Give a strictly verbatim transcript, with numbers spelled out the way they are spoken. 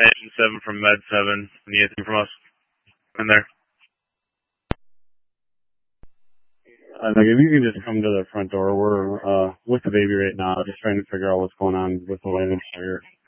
Agent seven from Med seven. Need anything from us? In there. Uh, like if you can just come to the front door, we're uh with the baby right now, just trying to figure out what's going on with the landing here.